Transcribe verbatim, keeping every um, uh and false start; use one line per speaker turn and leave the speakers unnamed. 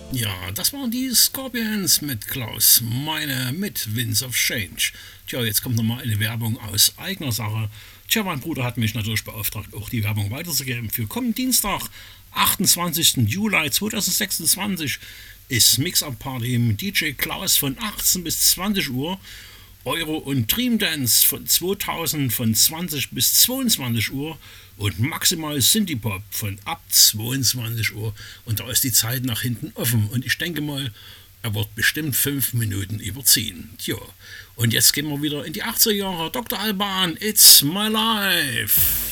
Ja, das waren die Scorpions mit Klaus Meine mit Winds of Change. Tja, jetzt kommt nochmal eine Werbung aus eigener Sache. Tja, mein Bruder hat mich natürlich beauftragt, auch die Werbung weiterzugeben. Für kommenden Dienstag, achtundzwanzigsten Juli zweitausendsechsundzwanzig, ist Mix-Up-Party mit D J Klaus von achtzehn bis zwanzig Uhr. Euro und Dream Dance von zweitausend von zwanzig bis zweiundzwanzig Uhr und maximal Synthie Pop von ab zweiundzwanzig Uhr. Und da ist die Zeit nach hinten offen und ich denke mal, er wird bestimmt fünf Minuten überziehen. Tja, und jetzt gehen wir wieder in die achtziger Jahre. Doktor Alban, It's My Life.